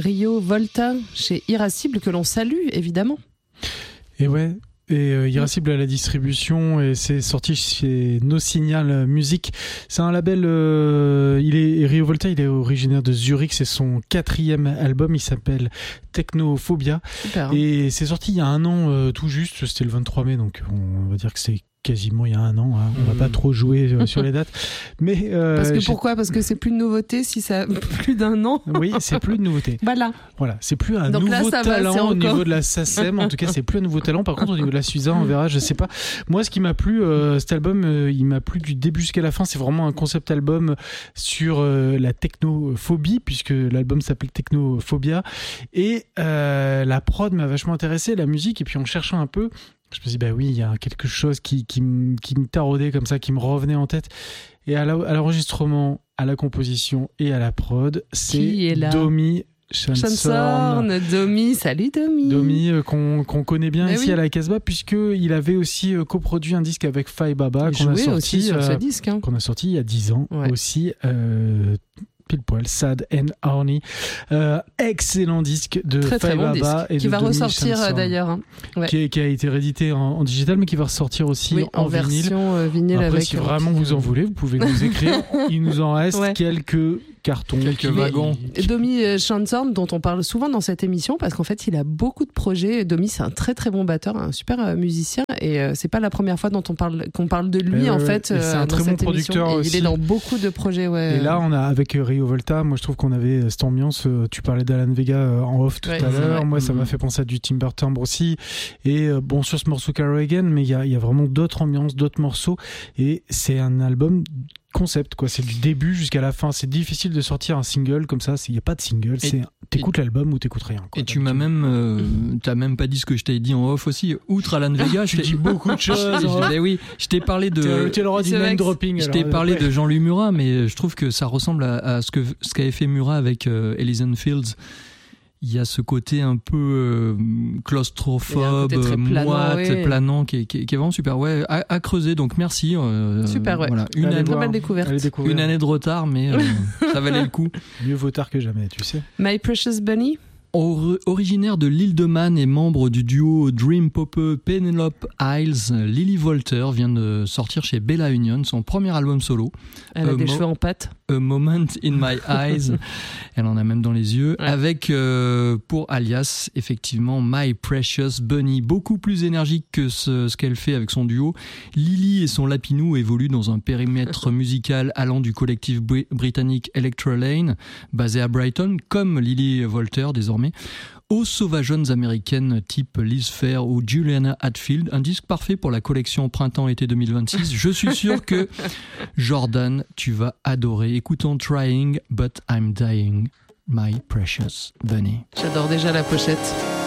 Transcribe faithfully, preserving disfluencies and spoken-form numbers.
Rio Volta chez Irascible, que l'on salue évidemment. Et ouais. Et euh, Irascible à la distribution, et c'est sorti chez No Signal Music. C'est un label, euh, il est, Rio Volta, il est originaire de Zurich, c'est son quatrième album, il s'appelle Technophobia. Super. Et c'est sorti il y a un an euh, tout juste, c'était le vingt-trois mai, donc on va dire que c'est quasiment il y a un an, hein. On va mmh. pas trop jouer euh, sur les dates, mais euh, parce que j'ai... pourquoi parce que c'est plus de nouveauté si ça a plus d'un an. Oui, c'est plus de nouveauté. Voilà. Voilà, c'est plus un Donc nouveau là, talent va, au encore... niveau de la S A C E M. En tout cas, c'est plus un nouveau talent. Par contre, au niveau de la Suza, on verra. Je sais pas. Moi, ce qui m'a plu, euh, cet album, euh, il m'a plu du début jusqu'à la fin. C'est vraiment un concept album sur euh, la technophobie, puisque l'album s'appelle Technophobia, et euh, la prod m'a vachement intéressé, la musique. Et puis en cherchant un peu, je me suis dit, bah oui, il y a quelque chose qui, qui, m- qui me taraudait comme ça, qui me revenait en tête. Et à, la, à l'enregistrement, à la composition et à la prod, c'est Domi Chansorn. Domi, salut Domi. Domi, euh, qu'on, qu'on connaît bien Mais ici oui. à la Casbah, puisqu'il avait aussi euh, coproduit un disque avec Fai Baba, qu'on a, sorti, aussi sur euh, ce disque, hein. qu'on a sorti il y a dix ans Ouais. aussi. Euh, pile poil, Sad and Horny. Euh, excellent disque de très, très Fai bon Baba disque, et qui de va Domi ressortir Chansorn, d'ailleurs. Hein. Ouais. Qui, est, qui a été réédité en, en digital, mais qui va ressortir aussi oui, en, en vinyle. version euh, vinyle. Après, avec si un vraiment petit... vous en voulez, vous pouvez nous écrire. Il nous en reste Ouais. quelques cartons, quelques qui- wagons. Domi Chansorn, dont on parle souvent dans cette émission, parce qu'en fait, il a beaucoup de projets. Domi, c'est un très très bon batteur, un super euh, musicien, et euh, c'est pas la première fois dont on parle, qu'on parle de lui, ouais, en ouais, fait. et c'est un euh, très dans bon cette producteur émission. Et aussi. il est dans beaucoup de projets, ouais. Et là, on a avec Rio Volta, moi je trouve qu'on avait cette ambiance. euh, Tu parlais d'Alan Vega euh, en off tout Ouais, à c'est l'heure. vrai. Moi, ça Mhm. m'a fait penser à du Timber Timbre aussi. Et euh, bon, sur ce morceau Carol Again, mais il y a, il y a vraiment d'autres ambiances, d'autres morceaux. Et c'est un album concept, quoi. C'est du début jusqu'à la fin. C'est difficile de sortir un single comme ça. Il n'y a pas de single. Et- C'est t'écoutes l'album ou t'écoutes rien, quoi, Et tu m'as même, euh, t'as même pas dit ce que je t'ai dit en off aussi. Outre Alan Vega, je Tu t'ai dis beaucoup de choses. Je- ben oui, je t'ai parlé de. T'es- t'es le roi du C'est vrai name que dropping. Je alors, t'ai parlé ouais. de Jean-Louis Murat, mais je trouve que ça ressemble à, à ce que ce qu'avait fait Murat avec euh, Elysian Fields. Il y a ce côté un peu euh, claustrophobe, Il y a un côté très planant, moite, ouais. planant, qui est, qui est- qui est vraiment super. Ouais, à, à creuser. Donc merci. euh, Super, ouais. Voilà, une Allez année, Très voir. belle découverte. Allez découvrir. une année de retard, mais euh, ça valait le coup. Mieux vaut tard que jamais, tu sais. My Precious Bunny. Or- originaire de l'île de Man et membre du duo Dream Popper Penelope Isles, Lily Volter vient de sortir chez Bella Union son premier album solo, Elle a Euh, des mo- cheveux en pâte. A Moment in My Eyes. Elle en a même dans les yeux. Ouais. Avec euh, pour alias, effectivement, My Precious Bunny. Beaucoup plus énergique que ce, ce qu'elle fait avec son duo. Lily et son lapinou évoluent dans un périmètre musical allant du collectif bri- britannique Electra Lane, basé à Brighton, comme Lily Volter désormais, aux sauvageonnes américaines type Liz Phair ou Juliana Hatfield, un disque parfait pour la collection printemps-été deux mille vingt-six. Je suis sûr que Jordan, tu vas adorer. Écoutons Trying But I'm Dying, My Precious Bunny. J'adore déjà la pochette.